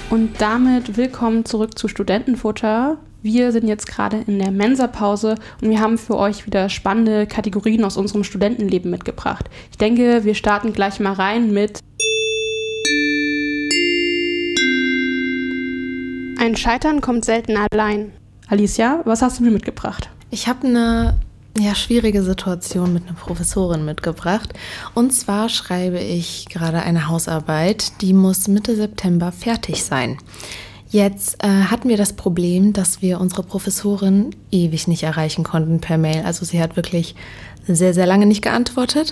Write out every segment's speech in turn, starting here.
Und damit willkommen zurück zu Studentenfutter. Wir sind jetzt gerade in der Mensapause und wir haben für euch wieder spannende Kategorien aus unserem Studentenleben mitgebracht. Ich denke, wir starten gleich mal rein mit Ein Scheitern kommt selten allein. Alicia, was hast du mir mitgebracht? Ich habe eine schwierige Situation mit einer Professorin mitgebracht. Und zwar schreibe ich gerade eine Hausarbeit, die muss Mitte September fertig sein. Jetzt hatten wir das Problem, dass wir unsere Professorin ewig nicht erreichen konnten per Mail. Also sie hat wirklich sehr, sehr lange nicht geantwortet.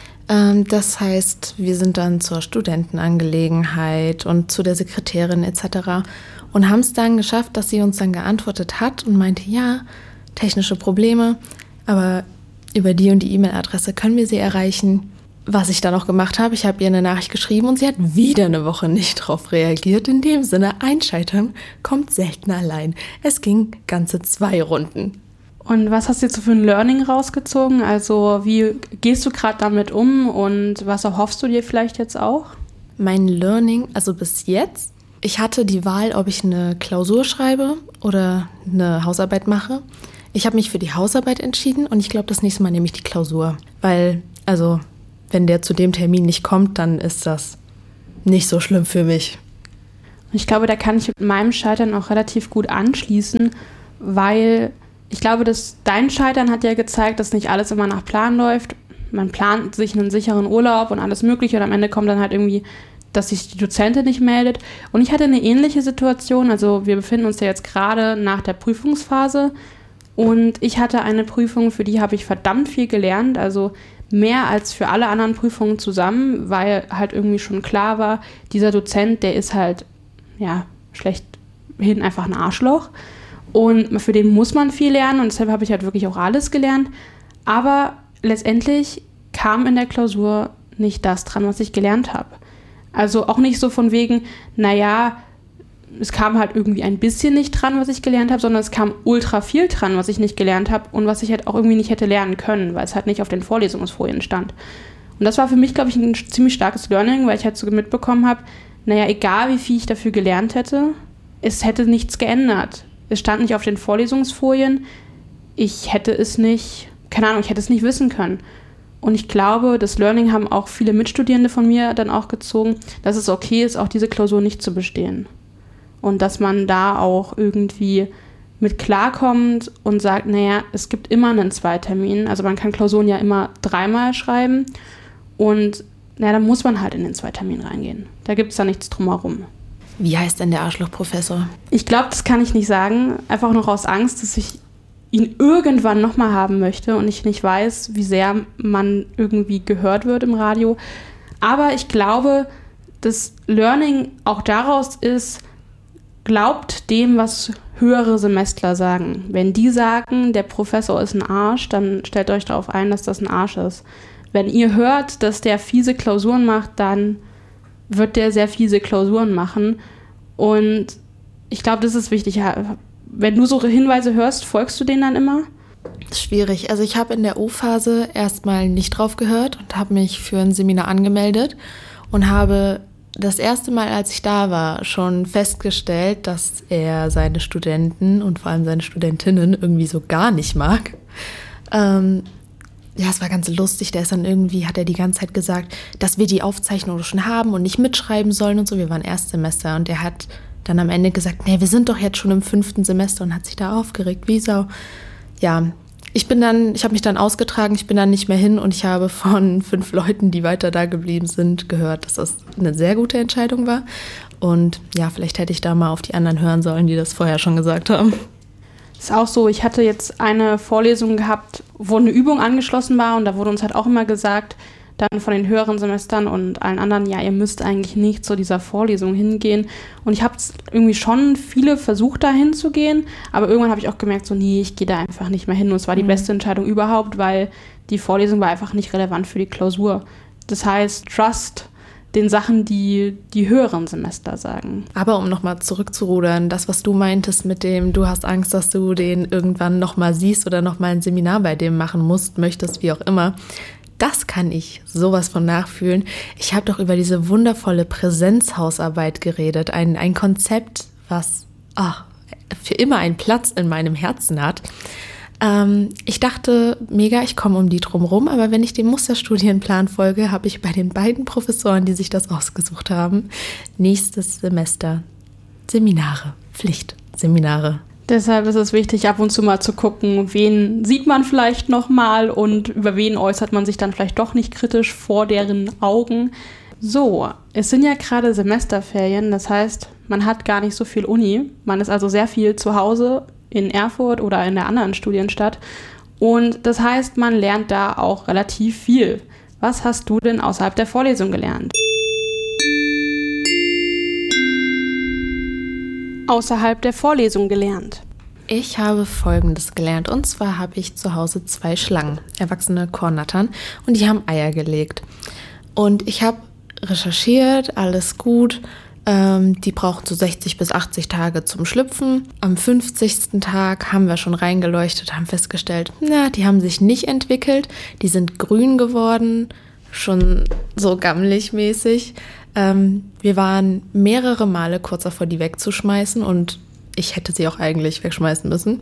Das heißt, wir sind dann zur Studentenangelegenheit und zu der Sekretärin etc. und haben es dann geschafft, dass sie uns dann geantwortet hat und meinte, ja, technische Probleme, aber über die und die E-Mail-Adresse können wir sie erreichen. Was ich dann auch gemacht habe, ich habe ihr eine Nachricht geschrieben und sie hat wieder eine Woche nicht darauf reagiert. In dem Sinne, ein Scheitern kommt selten allein. Es ging ganze 2 Runden. Und was hast du jetzt so für ein Learning rausgezogen? Also wie gehst du gerade damit um und was erhoffst du dir vielleicht jetzt auch? Mein Learning, also bis jetzt, ich hatte die Wahl, ob ich eine Klausur schreibe oder eine Hausarbeit mache. Ich habe mich für die Hausarbeit entschieden und ich glaube, das nächste Mal nehme ich die Klausur. Weil, also, wenn der zu dem Termin nicht kommt, dann ist das nicht so schlimm für mich. Ich glaube, da kann ich mit meinem Scheitern auch relativ gut anschließen, weil ich glaube, dass dein Scheitern hat ja gezeigt, dass nicht alles immer nach Plan läuft. Man plant sich einen sicheren Urlaub und alles Mögliche und am Ende kommt dann halt irgendwie, dass sich die Dozentin nicht meldet. Und ich hatte eine ähnliche Situation, also wir befinden uns ja jetzt gerade nach der Prüfungsphase und ich hatte eine Prüfung, für die habe ich verdammt viel gelernt, also mehr als für alle anderen Prüfungen zusammen, weil halt irgendwie schon klar war, dieser Dozent, der ist halt, ja, schlechthin einfach ein Arschloch und für den muss man viel lernen und deshalb habe ich halt wirklich auch alles gelernt, aber letztendlich kam in der Klausur nicht das dran, was ich gelernt habe. Also auch nicht so von wegen, naja, es kam halt irgendwie ein bisschen nicht dran, was ich gelernt habe, sondern es kam ultra viel dran, was ich nicht gelernt habe und was ich halt auch irgendwie nicht hätte lernen können, weil es halt nicht auf den Vorlesungsfolien stand. Und das war für mich, glaube ich, ein ziemlich starkes Learning, weil ich halt so mitbekommen habe, naja, egal wie viel ich dafür gelernt hätte, es hätte nichts geändert. Es stand nicht auf den Vorlesungsfolien, ich hätte es nicht wissen können. Und ich glaube, das Learning haben auch viele Mitstudierende von mir dann auch gezogen, dass es okay ist, auch diese Klausur nicht zu bestehen. Und dass man da auch irgendwie mit klarkommt und sagt, naja, es gibt immer einen Zweitermin. Also man kann Klausuren ja immer 3-mal schreiben. Und naja, dann muss man halt in den Zweitermin reingehen. Da gibt es da nichts drumherum. Wie heißt denn der Arschloch-Professor? Ich glaube, das kann ich nicht sagen. Einfach noch aus Angst, dass ich ihn irgendwann nochmal haben möchte und ich nicht weiß, wie sehr man irgendwie gehört wird im Radio. Aber ich glaube, das Learning auch daraus ist, glaubt dem, was höhere Semestler sagen. Wenn die sagen, der Professor ist ein Arsch, dann stellt euch darauf ein, dass das ein Arsch ist. Wenn ihr hört, dass der fiese Klausuren macht, dann wird der sehr fiese Klausuren machen. Und ich glaube, das ist wichtig. Wenn du so Hinweise hörst, folgst du denen dann immer? Das ist schwierig. Also ich habe in der O-Phase erstmal nicht drauf gehört und habe mich für ein Seminar angemeldet und habe das erste Mal, als ich da war, schon festgestellt, dass er seine Studenten und vor allem seine Studentinnen irgendwie so gar nicht mag. Es war ganz lustig. Der ist dann irgendwie, hat er die ganze Zeit gesagt, dass wir die Aufzeichnung schon haben und nicht mitschreiben sollen und so. Wir waren Erstsemester und er hat dann am Ende gesagt, nee, wir sind doch jetzt schon im 5. Semester und hat sich da aufgeregt, wie Sau. Ja, ich habe mich dann ausgetragen, ich bin dann nicht mehr hin und ich habe von 5 Leuten, die weiter da geblieben sind, gehört, dass das eine sehr gute Entscheidung war. Und ja, vielleicht hätte ich da mal auf die anderen hören sollen, die das vorher schon gesagt haben. Ist auch so, ich hatte jetzt eine Vorlesung gehabt, wo eine Übung angeschlossen war und da wurde uns halt auch immer gesagt, dann von den höheren Semestern und allen anderen, ja, ihr müsst eigentlich nicht zu dieser Vorlesung hingehen. Und ich habe irgendwie schon viele versucht, da hinzugehen, aber irgendwann habe ich auch gemerkt, so, nee, ich gehe da einfach nicht mehr hin. Und es war die beste Entscheidung überhaupt, weil die Vorlesung war einfach nicht relevant für die Klausur. Das heißt, trust den Sachen, die die höheren Semester sagen. Aber um nochmal zurückzurudern, das, was du meintest mit dem, du hast Angst, dass du den irgendwann nochmal siehst oder nochmal ein Seminar bei dem machen musst, möchtest, wie auch immer, das kann ich sowas von nachfühlen. Ich habe doch über diese wundervolle Präsenzhausarbeit geredet. Ein Konzept, was für immer einen Platz in meinem Herzen hat. Ich dachte, mega, ich komme um die drum rum, aber wenn ich dem Musterstudienplan folge, habe ich bei den beiden Professoren, die sich das ausgesucht haben, nächstes Semester Seminare, Pflichtseminare. Deshalb ist es wichtig, ab und zu mal zu gucken, wen sieht man vielleicht nochmal und über wen äußert man sich dann vielleicht doch nicht kritisch vor deren Augen. So, es sind ja gerade Semesterferien, das heißt, man hat gar nicht so viel Uni. Man ist also sehr viel zu Hause in Erfurt oder in der anderen Studienstadt. Und das heißt, man lernt da auch relativ viel. Was hast du denn außerhalb der Vorlesung gelernt? Außerhalb der Vorlesung gelernt. Ich habe Folgendes gelernt. Und zwar habe ich zu Hause 2 Schlangen, erwachsene Kornattern, und die haben Eier gelegt. Und ich habe recherchiert, alles gut. Die brauchen so 60 bis 80 Tage zum Schlüpfen. Am 50. Tag haben wir schon reingeleuchtet, haben festgestellt, die haben sich nicht entwickelt. Die sind grün geworden, schon so gammelig mäßig. Wir waren mehrere Male kurz davor, die wegzuschmeißen, und ich hätte sie auch eigentlich wegschmeißen müssen.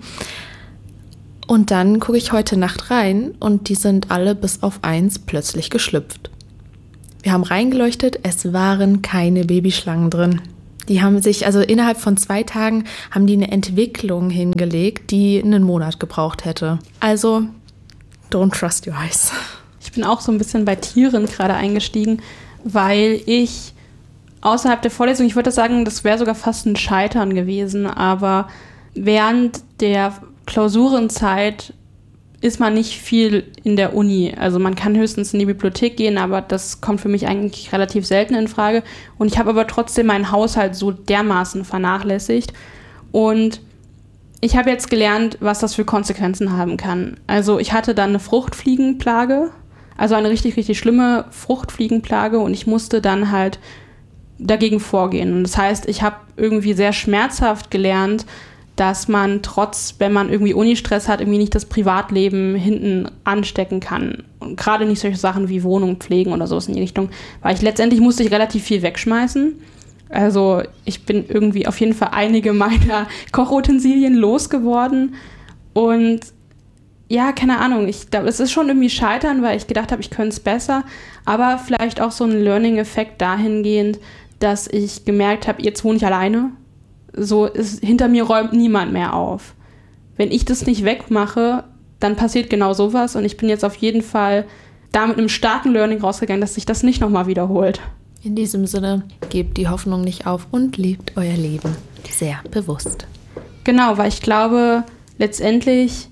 Und dann gucke ich heute Nacht rein und die sind alle bis auf 1 plötzlich geschlüpft. Wir haben reingeleuchtet, es waren keine Babyschlangen drin. Die haben sich, also innerhalb von 2 Tagen, haben die eine Entwicklung hingelegt, die einen Monat gebraucht hätte. Also, don't trust your eyes. Ich bin auch so ein bisschen bei Tieren gerade eingestiegen, weil ich außerhalb der Vorlesung, ich würde sagen, das wäre sogar fast ein Scheitern gewesen, aber während der Klausurenzeit ist man nicht viel in der Uni. Also man kann höchstens in die Bibliothek gehen, aber das kommt für mich eigentlich relativ selten in Frage. Und ich habe aber trotzdem meinen Haushalt so dermaßen vernachlässigt. Und ich habe jetzt gelernt, was das für Konsequenzen haben kann. Also ich hatte dann eine Fruchtfliegenplage, also eine richtig, richtig schlimme Fruchtfliegenplage, und ich musste dann halt dagegen vorgehen. Und das heißt, ich habe irgendwie sehr schmerzhaft gelernt, dass man wenn man irgendwie Unistress hat, irgendwie nicht das Privatleben hinten anstecken kann. Und gerade nicht solche Sachen wie Wohnung pflegen oder sowas in die Richtung. Weil letztendlich musste ich relativ viel wegschmeißen. Also ich bin irgendwie auf jeden Fall einige meiner Kochutensilien losgeworden. Und ja, keine Ahnung, ich glaube, es ist schon irgendwie Scheitern, weil ich gedacht habe, ich könnte es besser. Aber vielleicht auch so ein Learning-Effekt dahingehend, dass ich gemerkt habe, jetzt wohne ich alleine. So ist, hinter mir räumt niemand mehr auf. Wenn ich das nicht wegmache, dann passiert genau sowas, und ich bin jetzt auf jeden Fall da mit einem starken Learning rausgegangen, dass sich das nicht nochmal wiederholt. In diesem Sinne, gebt die Hoffnung nicht auf und lebt euer Leben sehr bewusst. Genau, weil ich glaube, letztendlich,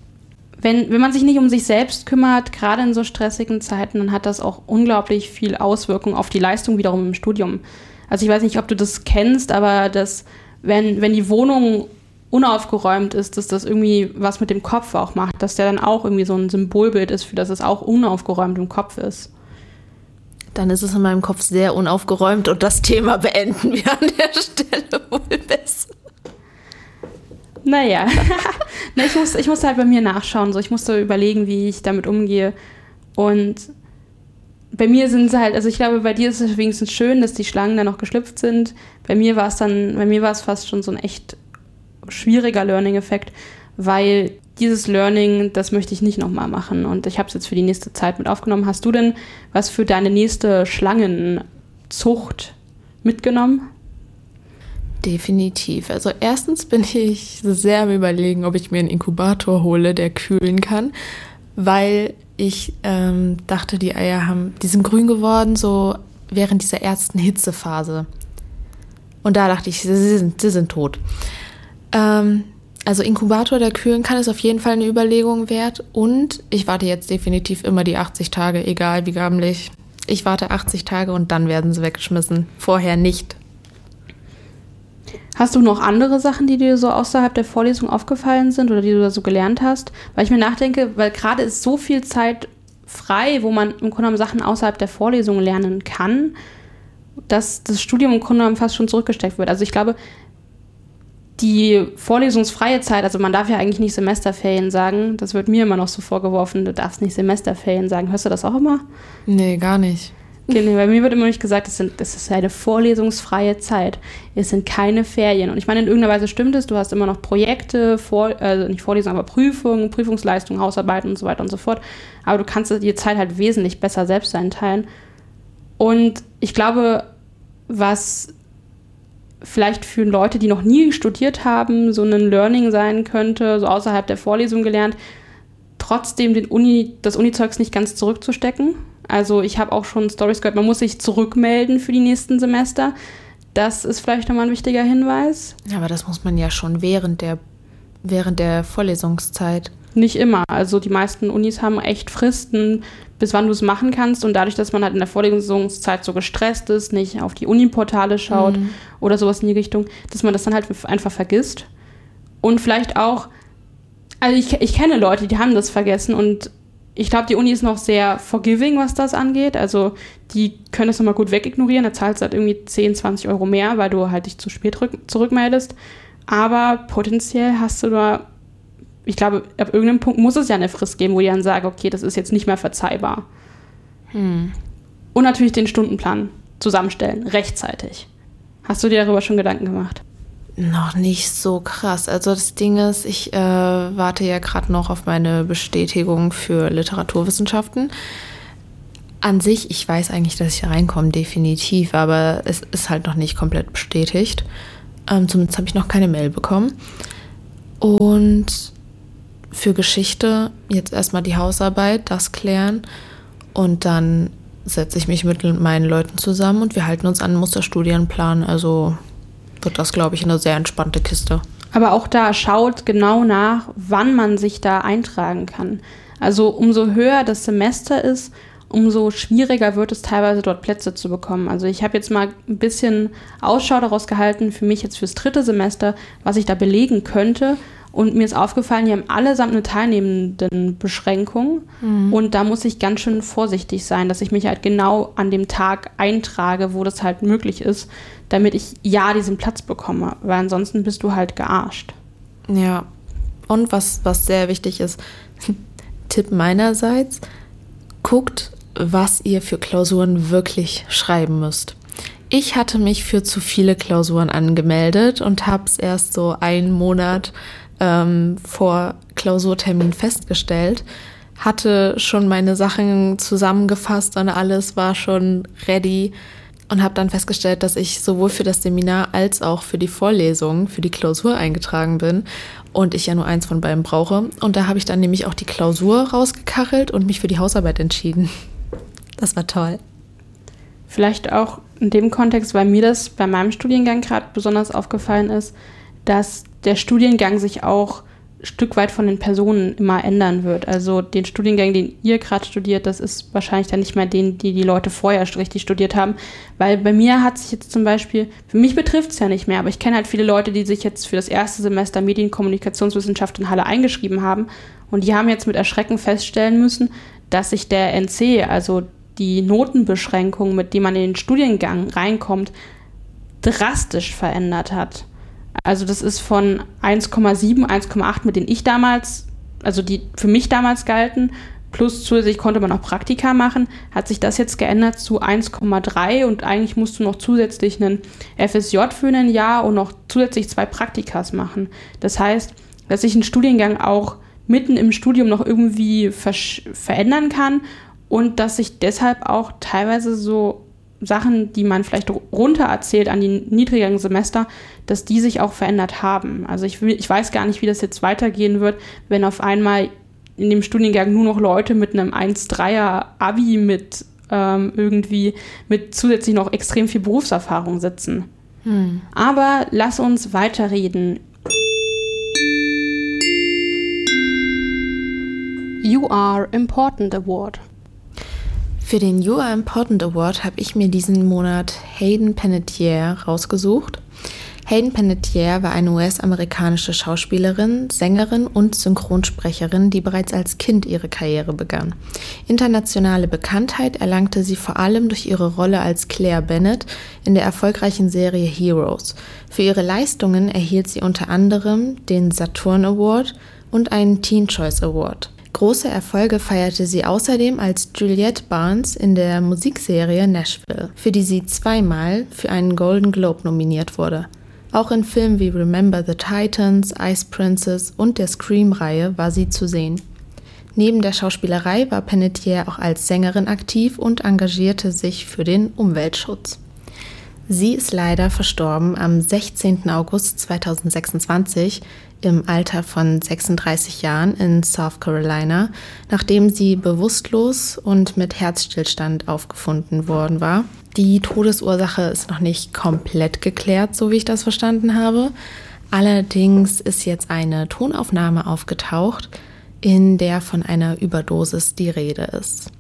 wenn man sich nicht um sich selbst kümmert, gerade in so stressigen Zeiten, dann hat das auch unglaublich viel Auswirkung auf die Leistung wiederum im Studium. Also ich weiß nicht, ob du das kennst, aber wenn die Wohnung unaufgeräumt ist, dass das irgendwie was mit dem Kopf auch macht, dass der dann auch irgendwie so ein Symbolbild ist, für das es auch unaufgeräumt im Kopf ist. Dann ist es in meinem Kopf sehr unaufgeräumt, und das Thema beenden wir an der Stelle wohl besser. Naja, ich musste halt bei mir nachschauen, so. Ich musste überlegen, wie ich damit umgehe, und bei mir sind sie halt, also ich glaube, bei dir ist es wenigstens schön, dass die Schlangen dann noch geschlüpft sind. Bei mir war es fast schon so ein echt schwieriger Learning-Effekt, weil dieses Learning, das möchte ich nicht nochmal machen, und ich habe es jetzt für die nächste Zeit mit aufgenommen. Hast du denn was für deine nächste Schlangenzucht mitgenommen? Definitiv. Also erstens bin ich sehr am Überlegen, ob ich mir einen Inkubator hole, der kühlen kann, weil ich dachte, die Eier sind grün geworden, so während dieser ersten Hitzephase. Und da dachte ich, sie sind tot. Also Inkubator, der kühlen kann, ist auf jeden Fall eine Überlegung wert. Und ich warte jetzt definitiv immer die 80 Tage, egal wie gammelig. Ich warte 80 Tage und dann werden sie weggeschmissen. Vorher nicht. Hast du noch andere Sachen, die dir so außerhalb der Vorlesung aufgefallen sind oder die du da so gelernt hast? Weil ich mir nachdenke, weil gerade ist so viel Zeit frei, wo man im Grunde genommen Sachen außerhalb der Vorlesung lernen kann, dass das Studium im Grunde genommen fast schon zurückgesteckt wird. Also ich glaube, die vorlesungsfreie Zeit, also man darf ja eigentlich nicht Semesterferien sagen, das wird mir immer noch so vorgeworfen, du darfst nicht Semesterferien sagen. Hörst du das auch immer? Nee, gar nicht. Okay, nee, bei mir wird immer nicht gesagt, es ist eine vorlesungsfreie Zeit. Es sind keine Ferien. Und ich meine, in irgendeiner Weise stimmt es, du hast immer noch Projekte, nicht Vorlesungen, aber Prüfungen, Prüfungsleistungen, Hausarbeiten und so weiter und so fort. Aber du kannst die Zeit halt wesentlich besser selbst einteilen. Und ich glaube, was vielleicht für Leute, die noch nie studiert haben, so ein Learning sein könnte, so außerhalb der Vorlesung gelernt, trotzdem das Uni-Zeugs nicht ganz zurückzustecken. Also ich habe auch schon Storys gehört, man muss sich zurückmelden für die nächsten Semester. Das ist vielleicht nochmal ein wichtiger Hinweis. Ja, aber das muss man ja schon während der Vorlesungszeit. Nicht immer. Also die meisten Unis haben echt Fristen, bis wann du es machen kannst. Und dadurch, dass man halt in der Vorlesungszeit so gestresst ist, nicht auf die Uni-Portale schaut oder sowas in die Richtung, dass man das dann halt einfach vergisst. Und vielleicht auch, also ich kenne Leute, die haben das vergessen und ich glaube, die Uni ist noch sehr forgiving, was das angeht. Also die können das nochmal gut wegignorieren. Da zahlst du halt irgendwie 10, 20 Euro mehr, weil du halt dich zu spät zurückmeldest. Aber potenziell hast du da, ich glaube, ab irgendeinem Punkt muss es ja eine Frist geben, wo die dann sagen, okay, das ist jetzt nicht mehr verzeihbar. Und natürlich den Stundenplan zusammenstellen, rechtzeitig. Hast du dir darüber schon Gedanken gemacht? Noch nicht so krass. Also das Ding ist, ich warte ja gerade noch auf meine Bestätigung für Literaturwissenschaften. An sich, ich weiß eigentlich, dass ich reinkomme, definitiv, aber es ist halt noch nicht komplett bestätigt. Zumindest habe ich noch keine Mail bekommen. Und für Geschichte jetzt erstmal die Hausarbeit, das klären und dann setze ich mich mit meinen Leuten zusammen und wir halten uns an den Musterstudienplan, also wird das, glaube ich, eine sehr entspannte Kiste. Aber auch da schaut genau nach, wann man sich da eintragen kann. Also umso höher das Semester ist, umso schwieriger wird es teilweise dort Plätze zu bekommen. Also ich habe jetzt mal ein bisschen Ausschau daraus gehalten, für mich jetzt fürs 3. Semester, was ich da belegen könnte. Und mir ist aufgefallen, die haben allesamt eine Teilnehmendenbeschränkung. Und da muss ich ganz schön vorsichtig sein, dass ich mich halt genau an dem Tag eintrage, wo das halt möglich ist, damit ich diesen Platz bekomme. Weil ansonsten bist du halt gearscht. Ja, und was sehr wichtig ist, Tipp meinerseits, guckt, was ihr für Klausuren wirklich schreiben müsst. Ich hatte mich für zu viele Klausuren angemeldet und habe es erst so einen Monat vor Klausurtermin festgestellt, hatte schon meine Sachen zusammengefasst und alles war schon ready und habe dann festgestellt, dass ich sowohl für das Seminar als auch für die Vorlesung, für die Klausur eingetragen bin und ich ja nur eins von beiden brauche. Und da habe ich dann nämlich auch die Klausur rausgekachelt und mich für die Hausarbeit entschieden. Das war toll. Vielleicht auch in dem Kontext, weil mir das bei meinem Studiengang gerade besonders aufgefallen ist, dass der Studiengang sich auch ein Stück weit von den Personen immer ändern wird. Also den Studiengang, den ihr gerade studiert, das ist wahrscheinlich dann nicht mehr den, die Leute vorher richtig studiert haben. Weil bei mir hat sich jetzt zum Beispiel, für mich betrifft es ja nicht mehr, aber ich kenne halt viele Leute, die sich jetzt für das 1. Semester Medienkommunikationswissenschaft in Halle eingeschrieben haben. Und die haben jetzt mit Erschrecken feststellen müssen, dass sich der NC, also die Notenbeschränkung, mit die man in den Studiengang reinkommt, drastisch verändert hat. Also das ist von 1,7, 1,8, mit denen ich damals, also die für mich damals galten, plus zusätzlich konnte man auch Praktika machen, hat sich das jetzt geändert zu 1,3 und eigentlich musst du noch zusätzlich einen FSJ für ein Jahr und noch zusätzlich 2 Praktikas machen. Das heißt, dass sich ein Studiengang auch mitten im Studium noch irgendwie verändern kann und dass sich deshalb auch teilweise so Sachen, die man vielleicht runter erzählt an die niedrigeren Semester, dass die sich auch verändert haben. Also ich weiß gar nicht, wie das jetzt weitergehen wird, wenn auf einmal in dem Studiengang nur noch Leute mit einem 1,3er Abi mit irgendwie mit zusätzlich noch extrem viel Berufserfahrung sitzen. Aber lass uns weiterreden. You Are Important Award. Für den You Are Important Award habe ich mir diesen Monat Hayden Panettiere rausgesucht. Hayden Panettiere war eine US-amerikanische Schauspielerin, Sängerin und Synchronsprecherin, die bereits als Kind ihre Karriere begann. Internationale Bekanntheit erlangte sie vor allem durch ihre Rolle als Claire Bennett in der erfolgreichen Serie Heroes. Für ihre Leistungen erhielt sie unter anderem den Saturn Award und einen Teen Choice Award. Große Erfolge feierte sie außerdem als Juliette Barnes in der Musikserie Nashville, für die sie zweimal für einen Golden Globe nominiert wurde. Auch in Filmen wie Remember the Titans, Ice Princess und der Scream-Reihe war sie zu sehen. Neben der Schauspielerei war Panettiere auch als Sängerin aktiv und engagierte sich für den Umweltschutz. Sie ist leider verstorben am 16. August 2026 im Alter von 36 Jahren in South Carolina, nachdem sie bewusstlos und mit Herzstillstand aufgefunden worden war. Die Todesursache ist noch nicht komplett geklärt, so wie ich das verstanden habe. Allerdings ist jetzt eine Tonaufnahme aufgetaucht, in der von einer Überdosis die Rede ist.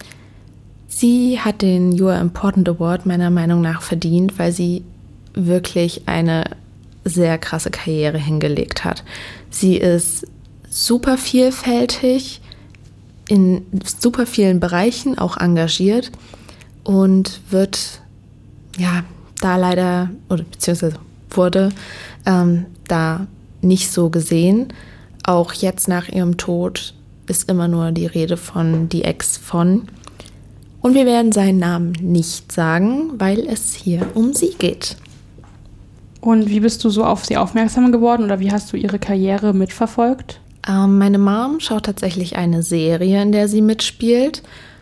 Sie hat den You Are Important Award meiner Meinung nach verdient, weil sie wirklich eine sehr krasse Karriere hingelegt hat. Sie ist super vielfältig, in super vielen Bereichen auch engagiert und wird da leider, oder beziehungsweise wurde da nicht so gesehen. Auch jetzt nach ihrem Tod ist immer nur die Rede von die Ex von. Und wir werden seinen Namen nicht sagen, weil es hier um sie geht. Und wie bist du so auf sie aufmerksam geworden oder wie hast du ihre Karriere mitverfolgt? Meine Mom schaut tatsächlich eine Serie, in der sie mitspielt.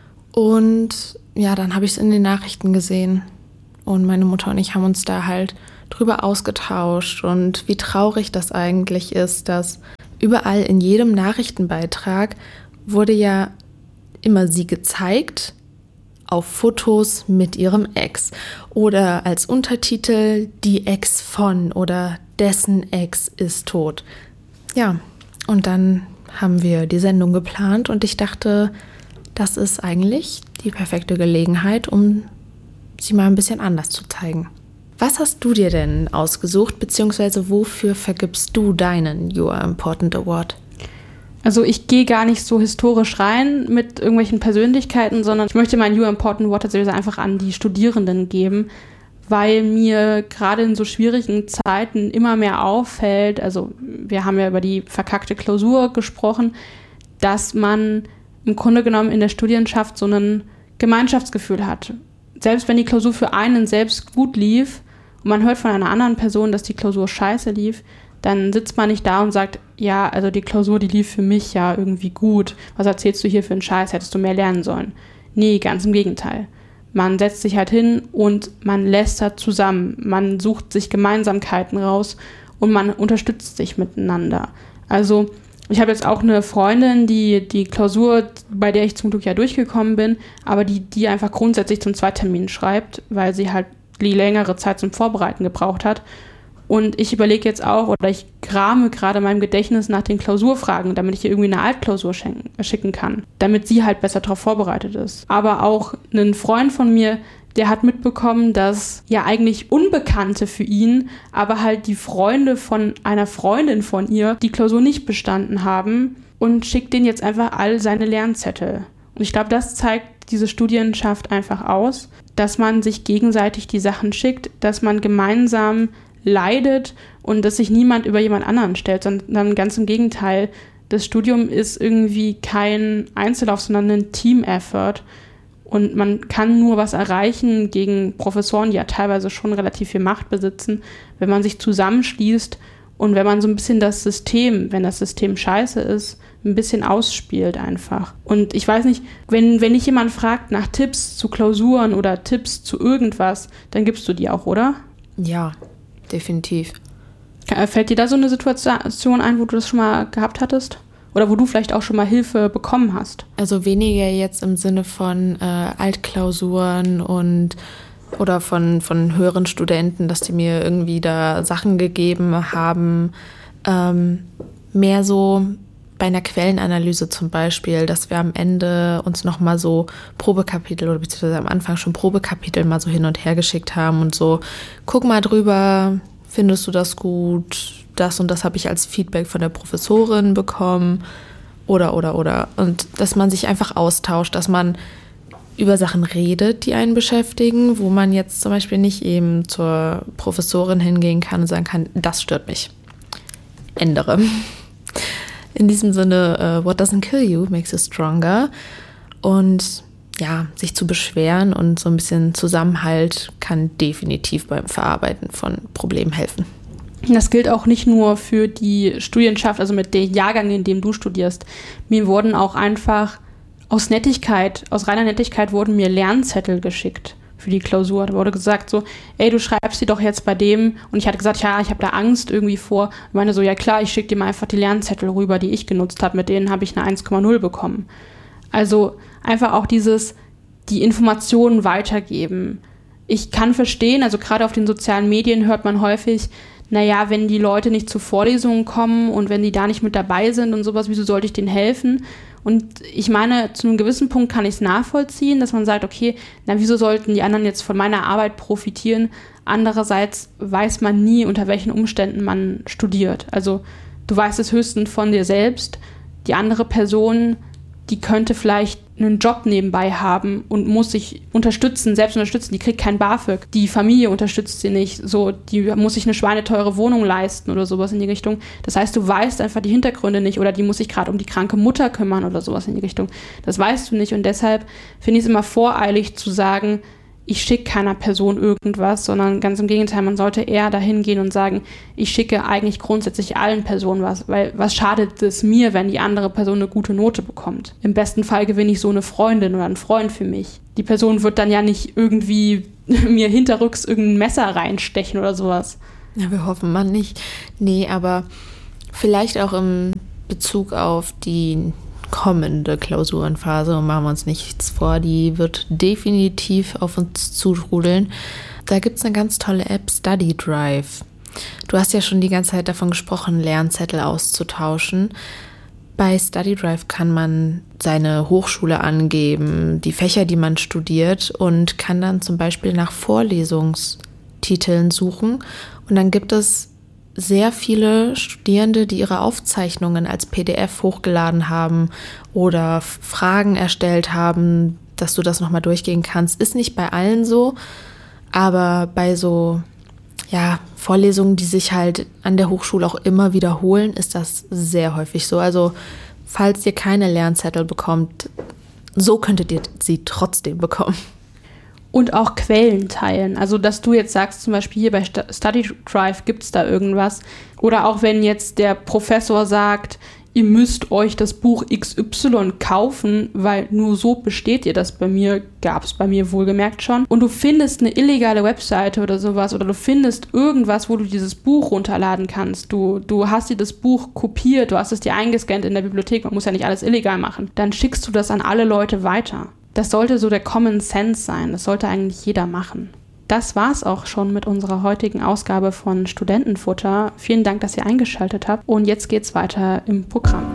Und ja, dann habe ich es in den Nachrichten gesehen. Und meine Mutter und ich haben uns da halt drüber ausgetauscht. Und wie traurig das eigentlich ist, dass überall in jedem Nachrichtenbeitrag wurde ja immer sie gezeigt, auf Fotos mit ihrem Ex oder als Untertitel die Ex von oder dessen Ex ist tot. Ja, und dann haben wir die Sendung geplant und ich dachte, das ist eigentlich die perfekte Gelegenheit, um sie mal ein bisschen anders zu zeigen. Was hast du dir denn ausgesucht, beziehungsweise wofür vergibst du deinen You Are Important Award? Also ich gehe gar nicht so historisch rein mit irgendwelchen Persönlichkeiten, sondern ich möchte meinen You Are Important Award tatsächlich einfach an die Studierenden geben, weil mir gerade in so schwierigen Zeiten immer mehr auffällt, also wir haben ja über die verkackte Klausur gesprochen, dass man im Grunde genommen in der Studienschaft so ein Gemeinschaftsgefühl hat. Selbst wenn die Klausur für einen selbst gut lief und man hört von einer anderen Person, dass die Klausur scheiße lief, dann sitzt man nicht da und sagt, ja, also die Klausur, die lief für mich ja irgendwie gut. Was erzählst du hier für einen Scheiß? Hättest du mehr lernen sollen. Nee, ganz im Gegenteil. Man setzt sich halt hin und man lästert zusammen. Man sucht sich Gemeinsamkeiten raus und man unterstützt sich miteinander. Also ich habe jetzt auch eine Freundin, die Klausur, bei der ich zum Glück ja durchgekommen bin, aber die einfach grundsätzlich zum Zweitermin schreibt, weil sie halt die längere Zeit zum Vorbereiten gebraucht hat. Und ich überlege jetzt auch, oder ich krame gerade in meinem Gedächtnis nach den Klausurfragen, damit ich ihr irgendwie eine Altklausur schicken kann, damit sie halt besser darauf vorbereitet ist. Aber auch ein Freund von mir, der hat mitbekommen, dass ja eigentlich Unbekannte für ihn, aber halt die Freunde von einer Freundin von ihr die Klausur nicht bestanden haben und schickt denen jetzt einfach all seine Lernzettel. Und ich glaube, das zeigt diese Studienschaft einfach aus, dass man sich gegenseitig die Sachen schickt, dass man gemeinsam leidet und dass sich niemand über jemand anderen stellt, sondern ganz im Gegenteil. Das Studium ist irgendwie kein Einzellauf, sondern ein Team-Effort. Und man kann nur was erreichen gegen Professoren, die ja teilweise schon relativ viel Macht besitzen, wenn man sich zusammenschließt und wenn man so ein bisschen das System, wenn das System scheiße ist, ein bisschen ausspielt einfach. Und ich weiß nicht, wenn dich jemand fragt nach Tipps zu Klausuren oder Tipps zu irgendwas, dann gibst du die auch, oder? Ja, definitiv. Fällt dir da so eine Situation ein, wo du das schon mal gehabt hattest? Oder wo du vielleicht auch schon mal Hilfe bekommen hast? Also weniger jetzt im Sinne von Altklausuren oder von höheren Studenten, dass die mir irgendwie da Sachen gegeben haben. Mehr so bei einer Quellenanalyse zum Beispiel, dass wir am Ende uns nochmal so Probekapitel oder beziehungsweise am Anfang schon Probekapitel mal so hin und her geschickt haben und so, guck mal drüber, findest du das gut? Das und das habe ich als Feedback von der Professorin bekommen. Oder. Und dass man sich einfach austauscht, dass man über Sachen redet, die einen beschäftigen, wo man jetzt zum Beispiel nicht eben zur Professorin hingehen kann und sagen kann, das stört mich. Ändere. In diesem Sinne, what doesn't kill you makes you stronger. Und ja, sich zu beschweren und so ein bisschen Zusammenhalt kann definitiv beim Verarbeiten von Problemen helfen. Das gilt auch nicht nur für die Studienschaft, also mit dem Jahrgang, in dem du studierst. Mir wurden auch einfach aus reiner Nettigkeit wurden mir Lernzettel geschickt für die Klausur. Da wurde gesagt so, ey, du schreibst die doch jetzt bei dem. Und ich hatte gesagt, ja, ich habe da Angst irgendwie vor. Ich meine so, ja klar, ich schicke dir mal einfach die Lernzettel rüber, die ich genutzt habe. Mit denen habe ich eine 1,0 bekommen. Also einfach auch die Informationen weitergeben. Ich kann verstehen, also gerade auf den sozialen Medien hört man häufig, naja, wenn die Leute nicht zu Vorlesungen kommen und wenn die da nicht mit dabei sind und sowas, wieso sollte ich denen helfen? Und ich meine, zu einem gewissen Punkt kann ich es nachvollziehen, dass man sagt, okay, na wieso sollten die anderen jetzt von meiner Arbeit profitieren? Andererseits weiß man nie, unter welchen Umständen man studiert. Also du weißt es höchstens von dir selbst. Die andere Person, die könnte vielleicht einen Job nebenbei haben und muss sich selbst unterstützen. Die kriegt kein BAföG. Die Familie unterstützt sie nicht. So, die muss sich eine schweineteure Wohnung leisten oder sowas in die Richtung. Das heißt, du weißt einfach die Hintergründe nicht oder die muss sich gerade um die kranke Mutter kümmern oder sowas in die Richtung. Das weißt du nicht und deshalb finde ich es immer voreilig zu sagen, ich schicke keiner Person irgendwas, sondern ganz im Gegenteil, man sollte eher dahin gehen und sagen, ich schicke eigentlich grundsätzlich allen Personen was, weil was schadet es mir, wenn die andere Person eine gute Note bekommt? Im besten Fall gewinne ich so eine Freundin oder einen Freund für mich. Die Person wird dann ja nicht irgendwie mir hinterrücks irgendein Messer reinstechen oder sowas. Ja, wir hoffen mal nicht. Nee, aber vielleicht auch im Bezug auf die kommende Klausurenphase, und machen wir uns nichts vor, die wird definitiv auf uns zutrudeln. Da gibt es eine ganz tolle App, Study Drive. Du hast ja schon die ganze Zeit davon gesprochen, Lernzettel auszutauschen. Bei Study Drive kann man seine Hochschule angeben, die Fächer, die man studiert und kann dann zum Beispiel nach Vorlesungstiteln suchen. Und dann gibt es sehr viele Studierende, die ihre Aufzeichnungen als PDF hochgeladen haben oder Fragen erstellt haben, dass du das nochmal durchgehen kannst. Ist nicht bei allen so, aber bei so Vorlesungen, die sich halt an der Hochschule auch immer wiederholen, ist das sehr häufig so. Also falls ihr keine Lernzettel bekommt, so könntet ihr sie trotzdem bekommen. Und auch Quellen teilen. Also, dass du jetzt sagst, zum Beispiel hier bei Study Drive gibt es da irgendwas. Oder auch wenn jetzt der Professor sagt, ihr müsst euch das Buch XY kaufen, weil nur so besteht ihr das bei mir, gab es bei mir wohlgemerkt schon. Und du findest eine illegale Webseite oder sowas oder du findest irgendwas, wo du dieses Buch runterladen kannst. Du hast dir das Buch kopiert, du hast es dir eingescannt in der Bibliothek, man muss ja nicht alles illegal machen. Dann schickst du das an alle Leute weiter. Das sollte so der Common Sense sein. Das sollte eigentlich jeder machen. Das war's auch schon mit unserer heutigen Ausgabe von Studentenfutter. Vielen Dank, dass ihr eingeschaltet habt. Und jetzt geht's weiter im Programm.